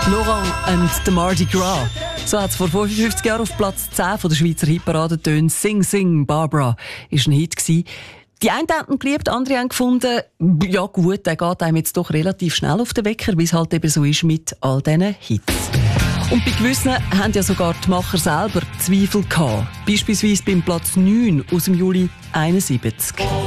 Laurent and the Mardi Gras. So hat es vor 55 Jahren auf Platz 10 von der Schweizer Hitparade getönt. «Sing, sing, Barbara» war ein Hit. Die einen haben ihn geliebt, andere haben gefunden, ja gut, der geht einem jetzt doch relativ schnell auf den Wecker, wie es halt eben so ist mit all diesen Hits. Und bei gewissen haben ja sogar die Macher selber Zweifel gehabt. Beispielsweise beim Platz 9 aus dem Juli 71.